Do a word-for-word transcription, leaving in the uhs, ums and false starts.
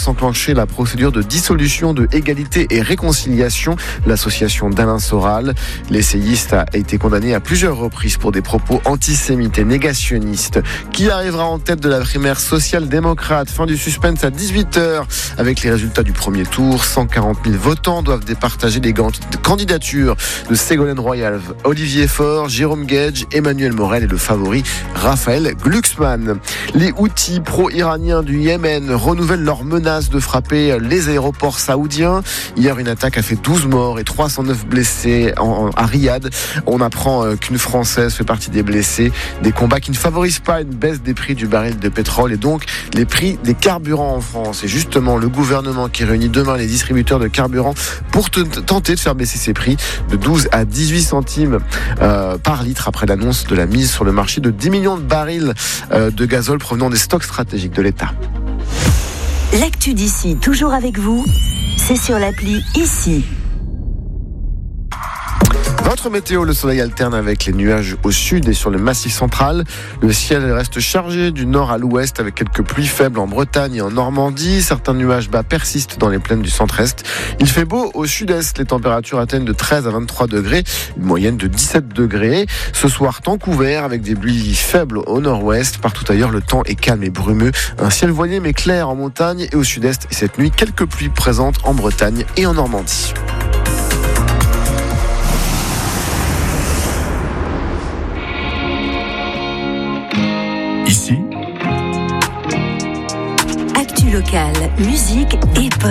s'enclencher la procédure de dissolution de Égalité et Réconciliation, l'association d'Alain Soral. L'essayiste a été condamné à plusieurs reprises pour des propos antisémites et négationnistes. Qui arrivera en tête de la primaire social-démocrate? Fin du suspense à dix-huit heures avec les résultats du premier tour. cent quarante mille votants doivent départager les candidatures de Ségolène Royal, Olivier Faure, Jérôme Guedj, Emmanuel Morel et le favori Raphaël Glucksmann. Les Houthis pro-iraniens du Yémen renouvellent leur menace de frapper les aéroports saoudiens. Hier, une attaque a fait douze morts et trois cent neuf blessés en, en, à Riyad. On apprend euh, qu'une Française fait partie des blessés. Des combats qui ne favorisent pas une baisse des prix du baril de pétrole et donc les prix des carburants en France. Et justement, le gouvernement qui réunit demain les distributeurs de carburant pour te, tenter de faire baisser ses prix de douze à dix-huit centimes euh, par litre après l'annonce de la mise sur le marché de dix millions de barils euh, de gazole provenant des stocks stratégiques de l'État. L'actu d'ici, toujours avec vous, c'est sur l'appli Ici. Votre météo, le soleil alterne avec les nuages au sud et sur le massif central. Le ciel reste chargé du nord à l'ouest avec quelques pluies faibles en Bretagne et en Normandie. Certains nuages bas persistent dans les plaines du centre-est. Il fait beau au sud-est. Les températures atteignent de treize à vingt-trois degrés, une moyenne de dix-sept degrés. Ce soir, temps couvert avec des pluies faibles au nord-ouest. Partout ailleurs, le temps est calme et brumeux. Un ciel voilé mais clair en montagne et au sud-est. Et cette nuit, quelques pluies présentes en Bretagne et en Normandie. Ici, actu locale, musique et